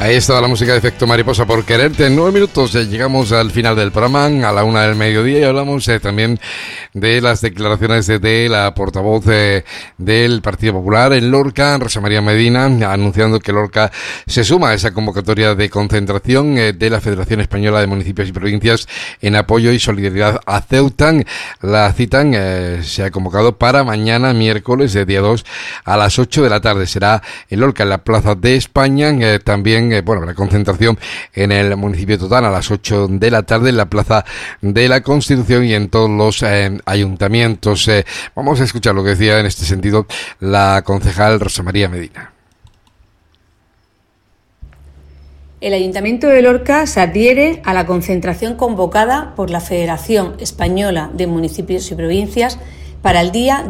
Ahí estaba la música de Efecto Mariposa por quererte. En 9 minutos llegamos al final del programa, a la 1 del mediodía, y hablamos también de las declaraciones de la portavoz del Partido Popular en Lorca, Rosa María Medina, anunciando que Lorca se suma a esa convocatoria de concentración de la Federación Española de Municipios y Provincias en apoyo y solidaridad a Ceuta. La cita se ha convocado para mañana, miércoles, día 2, a las 8 de la tarde. Será en Lorca, en la Plaza de España. También, la concentración en el municipio total a las 8 de la tarde en la Plaza de la Constitución y en todos los ayuntamientos. Vamos a escuchar lo que decía en este sentido la concejal Rosa María Medina. El Ayuntamiento de Lorca se adhiere a la concentración convocada por la Federación Española de Municipios y Provincias para el día